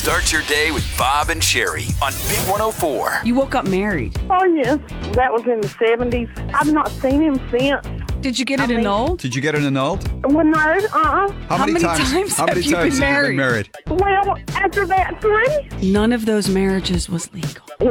Start your day with Bob and Sherry on Big 104. You woke up married. Oh, yes. That was in the 70s. I've not seen him since. Did you get it annulled? Did you get it annulled? Well, no, How many times How many have you times been have you been married? married? Well, after that, 3. None of those marriages was legal.